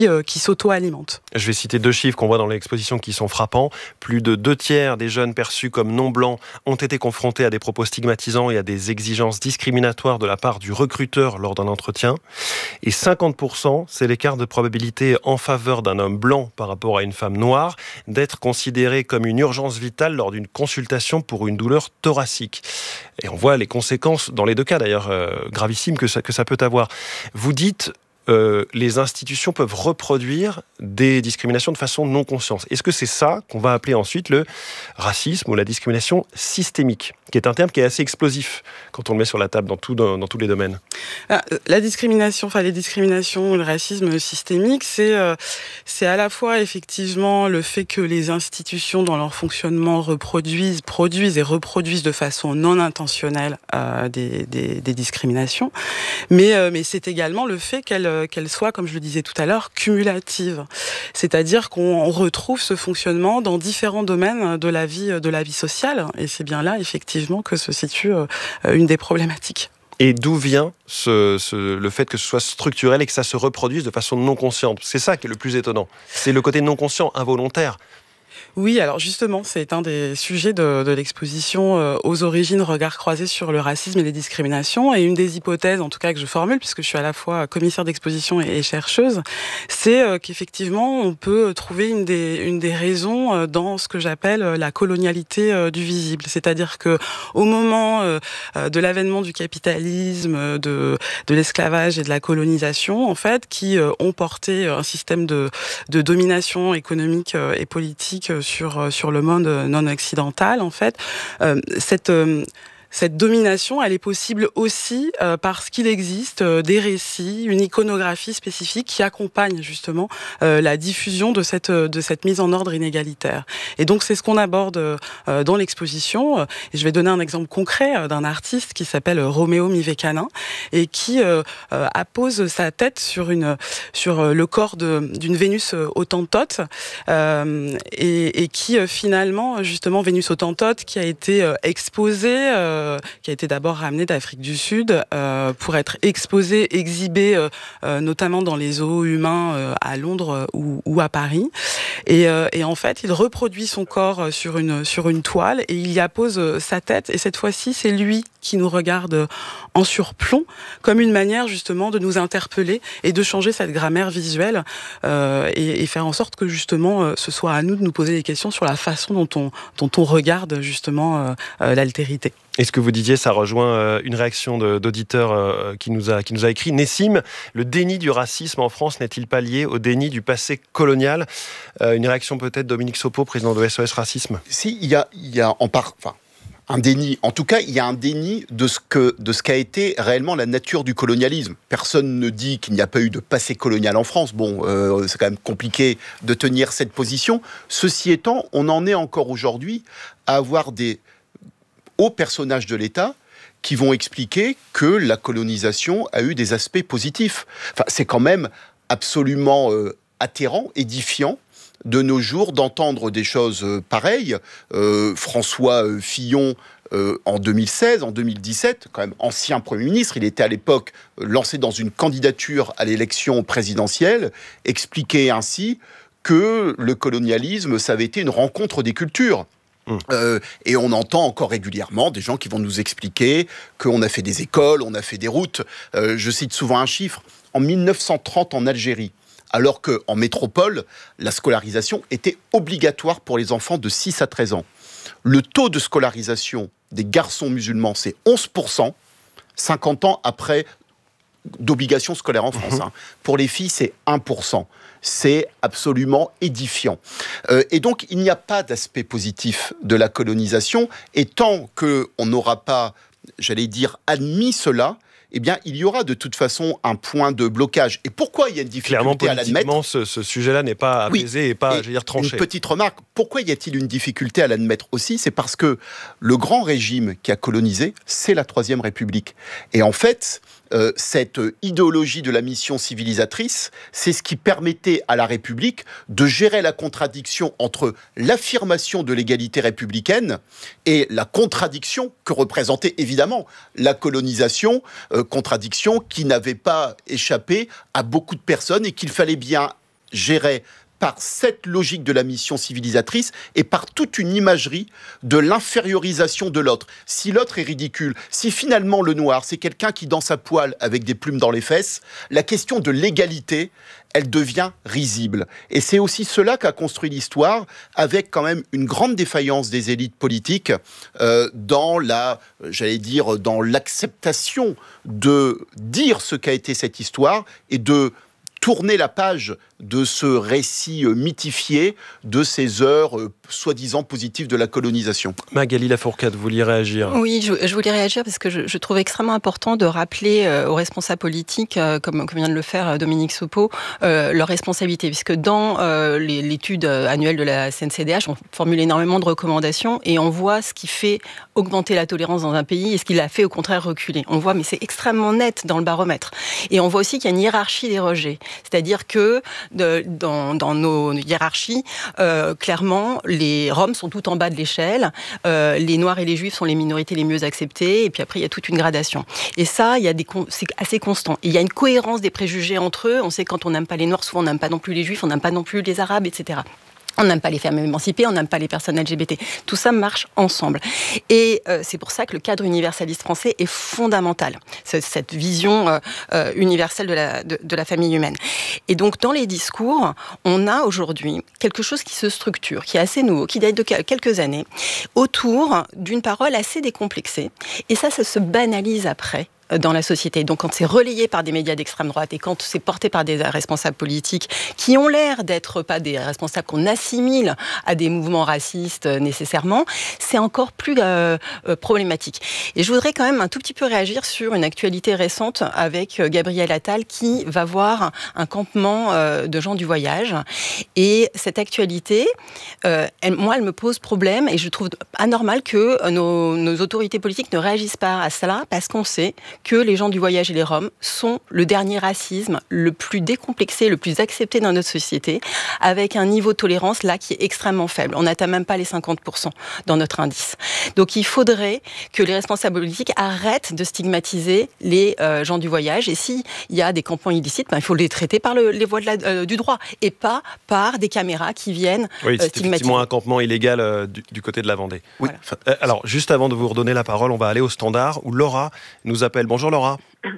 qui s'auto-alimentent. Je vais citer 2 chiffres qu'on voit dans l'exposition qui sont frappants. Plus de 2/3 des jeunes perçus comme non blancs ont été confrontés à des propos stigmatisants et à des exigences discriminatoires de la part du recruteur lors d'un entretien. Et 50%, c'est l'écart de probabilité en faveur d'un homme blanc par rapport à une femme noire d'être considéré comme une urgence vitale lors d'une consultation pour une douleur thoracique. Et on voit les conséquences, dans les 2 cas d'ailleurs, gravissimes que ça peut avoir. Vous dites... les institutions peuvent reproduire des discriminations de façon non consciente. Est-ce que c'est ça qu'on va appeler ensuite le racisme ou la discrimination systémique, qui est un terme qui est assez explosif quand on le met sur la table dans tous les domaines? La discrimination, les discriminations, le racisme systémique, c'est à la fois effectivement le fait que les institutions dans leur fonctionnement produisent et reproduisent de façon non intentionnelle des discriminations, mais c'est également le fait qu'elles soient, comme je le disais tout à l'heure, cumulatives. C'est-à-dire qu'on retrouve ce fonctionnement dans différents domaines de la vie sociale, et c'est bien là effectivement que se situe une des problématiques. Et d'où vient le fait que ce soit structurel et que ça se reproduise de façon non consciente? C'est ça qui est le plus étonnant. C'est le côté non conscient, involontaire. Oui, alors justement, c'est un des sujets de l'exposition aux origines, regards croisés sur le racisme et les discriminations. Et une des hypothèses, en tout cas que je formule, puisque je suis à la fois commissaire d'exposition et chercheuse, c'est qu'effectivement, on peut trouver une des raisons dans ce que j'appelle la colonialité du visible. C'est-à-dire que au moment de l'avènement du capitalisme, de l'esclavage et de la colonisation, en fait, qui ont porté un système de domination économique et politique sur le monde non occidental, en fait, cette domination, elle est possible aussi parce qu'il existe des récits, une iconographie spécifique qui accompagne justement la diffusion de cette mise en ordre inégalitaire. Et donc c'est ce qu'on aborde dans l'exposition. Et je vais donner un exemple concret d'un artiste qui s'appelle Roméo Mivekanin et qui appose sa tête sur le corps d'une Vénus autantote et qui finalement justement Vénus autantote qui a été exposée qui a été d'abord ramené d'Afrique du Sud pour être exhibé notamment dans les zoos humains à Londres ou à Paris. Et en fait, il reproduit son corps sur une toile et il y appose sa tête. Et cette fois-ci, c'est lui qui nous regarde en surplomb, comme une manière justement de nous interpeller et de changer cette grammaire visuelle et faire en sorte que justement ce soit à nous de nous poser des questions sur la façon dont on regarde justement l'altérité. Et ce que vous disiez, ça rejoint une réaction d'auditeur qui nous a écrit. Nessim, le déni du racisme en France n'est-il pas lié au déni du passé colonial? Une réaction peut-être, Dominique Sopo, président de SOS Racisme. Si, il y a un déni. En tout cas, il y a un déni de ce qu'a été réellement la nature du colonialisme. Personne ne dit qu'il n'y a pas eu de passé colonial en France. Bon, c'est quand même compliqué de tenir cette position. Ceci étant, on en est encore aujourd'hui à avoir des hauts personnages de l'État qui vont expliquer que la colonisation a eu des aspects positifs. Enfin, c'est quand même absolument atterrant, édifiant, de nos jours, d'entendre des choses pareilles. François Fillon, en 2016, en 2017, quand même ancien Premier ministre, il était à l'époque lancé dans une candidature à l'élection présidentielle, expliquait ainsi que le colonialisme, ça avait été une rencontre des cultures. Et on entend encore régulièrement des gens qui vont nous expliquer qu'on a fait des écoles, on a fait des routes. Je cite souvent un chiffre. En 1930, en Algérie, alors qu'en métropole, la scolarisation était obligatoire pour les enfants de 6 à 13 ans. Le taux de scolarisation des garçons musulmans, c'est 11%, 50 ans après d'obligation scolaire en France. Pour les filles, c'est 1%. C'est absolument édifiant. Et donc, il n'y a pas d'aspect positif de la colonisation. Et tant qu'on n'aura pas, j'allais dire, admis cela, eh bien, il y aura de toute façon un point de blocage. Et pourquoi il y a une difficulté à l'admettre ? Clairement, ce sujet-là n'est pas apaisé et pas, tranché. Une petite remarque, pourquoi y a-t-il une difficulté à l'admettre aussi ? C'est parce que le grand régime qui a colonisé, c'est la Troisième République. Et en fait, cette idéologie de la mission civilisatrice, c'est ce qui permettait à la République de gérer la contradiction entre l'affirmation de l'égalité républicaine et la contradiction que représentait évidemment la colonisation, contradiction qui n'avait pas échappé à beaucoup de personnes et qu'il fallait bien gérée par cette logique de la mission civilisatrice et par toute une imagerie de l'infériorisation de l'autre. Si l'autre est ridicule, si finalement le noir, c'est quelqu'un qui danse à poil avec des plumes dans les fesses, la question de l'égalité, elle devient risible. Et c'est aussi cela qu'a construit l'histoire, avec quand même une grande défaillance des élites politiques dans l'acceptation de dire ce qu'a été cette histoire et de tourner la page de ce récit mythifié de ces heures soi-disant positives de la colonisation. Magali Lafourcade, vous vouliez réagir ? Oui, je voulais réagir parce que je trouve extrêmement important de rappeler aux responsables politiques, comme vient de le faire Dominique Sopo, leur responsabilité, puisque dans l'étude annuelle de la CNCDH, on formule énormément de recommandations et on voit ce qui fait augmenter la tolérance dans un pays et ce qui l'a fait au contraire reculer. On voit, mais c'est extrêmement net dans le baromètre. Et on voit aussi qu'il y a une hiérarchie des rejets, c'est-à-dire que dans nos hiérarchies, clairement, les Roms sont tout en bas de l'échelle, les Noirs et les Juifs sont les minorités les mieux acceptées, et puis après, il y a toute une gradation. Et ça, c'est assez constant. Et il y a une cohérence des préjugés entre eux. On sait que quand on n'aime pas les Noirs, souvent on n'aime pas non plus les Juifs, on n'aime pas non plus les Arabes, etc. On n'aime pas les femmes émancipées, on n'aime pas les personnes LGBT. Tout ça marche ensemble. Et c'est pour ça que le cadre universaliste français est fondamental. C'est cette vision universelle de la famille humaine. Et donc, dans les discours, on a aujourd'hui quelque chose qui se structure, qui est assez nouveau, qui date de quelques années, autour d'une parole assez décomplexée. Et ça se banalise après dans la société. Donc quand c'est relayé par des médias d'extrême droite et quand c'est porté par des responsables politiques qui ont l'air d'être pas des responsables qu'on assimile à des mouvements racistes nécessairement, c'est encore plus problématique. Et je voudrais quand même un tout petit peu réagir sur une actualité récente avec Gabriel Attal qui va voir un campement de gens du voyage. Et cette actualité, elle me pose problème et je trouve anormal que nos autorités politiques ne réagissent pas à cela parce qu'on sait que les gens du voyage et les Roms sont le dernier racisme le plus décomplexé, le plus accepté dans notre société, avec un niveau de tolérance là qui est extrêmement faible. On n'atteint même pas les 50% dans notre indice. Donc il faudrait que les responsables politiques arrêtent de stigmatiser les gens du voyage et s'il y a des campements illicites, il faut les traiter par les voies du droit et pas par des caméras qui viennent c'est stigmatiser. Effectivement un campement illégal du côté de la Vendée. Oui. Voilà. Alors, juste avant de vous redonner la parole, on va aller au standard où Laura nous appelle. Bonjour Laura.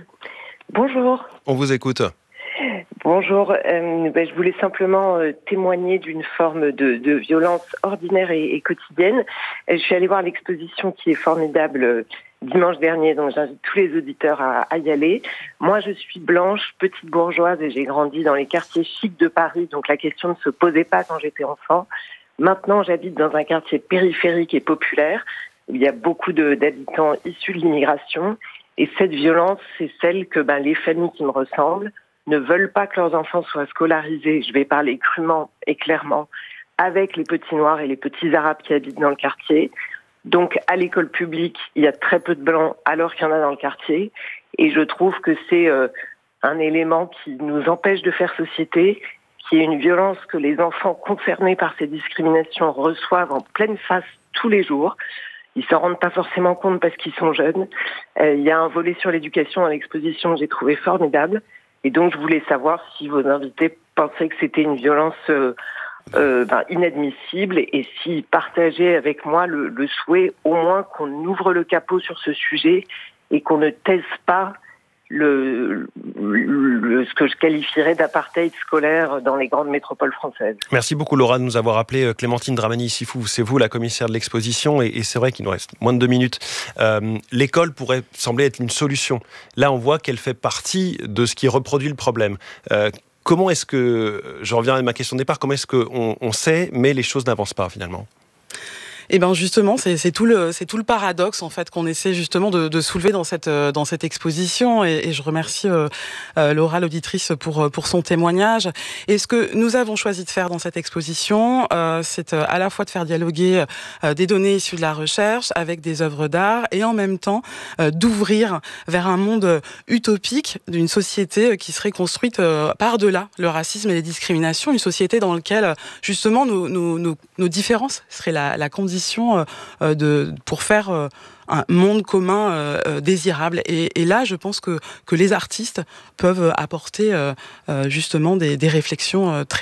Bonjour. On vous écoute. Bonjour. Je voulais simplement témoigner d'une forme de violence ordinaire et quotidienne. Je suis allée voir l'exposition qui est formidable dimanche dernier, donc j'invite tous les auditeurs à y aller. Moi, je suis blanche, petite bourgeoise et j'ai grandi dans les quartiers chics de Paris, donc la question ne se posait pas quand j'étais enfant. Maintenant, j'habite dans un quartier périphérique et populaire où il y a beaucoup d'habitants issus de l'immigration. Et cette violence, c'est celle que les familles qui me ressemblent ne veulent pas que leurs enfants soient scolarisés. Je vais parler crûment et clairement avec les petits noirs et les petits arabes qui habitent dans le quartier. Donc, à l'école publique, il y a très peu de blancs alors qu'il y en a dans le quartier. Et je trouve que c'est un élément qui nous empêche de faire société, qui est une violence que les enfants concernés par ces discriminations reçoivent en pleine face tous les jours. Ils s'en rendent pas forcément compte parce qu'ils sont jeunes. Il y a un volet sur l'éducation à l'exposition que j'ai trouvé formidable. Et donc, je voulais savoir si vos invités pensaient que c'était une violence inadmissible et s'ils partageaient avec moi le souhait au moins qu'on ouvre le capot sur ce sujet et qu'on ne taise pas ce que je qualifierais d'apartheid scolaire dans les grandes métropoles françaises. Merci beaucoup Laura de nous avoir appelé. Clémentine Dramani-Sifou, c'est vous la commissaire de l'exposition et c'est vrai qu'il nous reste moins de 2 minutes. L'école pourrait sembler être une solution. Là, on voit qu'elle fait partie de ce qui reproduit le problème. Comment est-ce que, je reviens à ma question de départ, comment est-ce qu'on sait, mais les choses n'avancent pas finalement ? Et ben justement, c'est tout le paradoxe en fait qu'on essaie justement de soulever dans cette exposition. Et je remercie Laura, l'auditrice, pour son témoignage. Et ce que nous avons choisi de faire dans cette exposition, c'est à la fois de faire dialoguer des données issues de la recherche avec des œuvres d'art et en même temps d'ouvrir vers un monde utopique d'une société qui serait construite par-delà le racisme et les discriminations, une société dans laquelle justement nos différences seraient la condition pour faire un monde commun désirable. Et là, je pense que les artistes peuvent apporter justement des réflexions très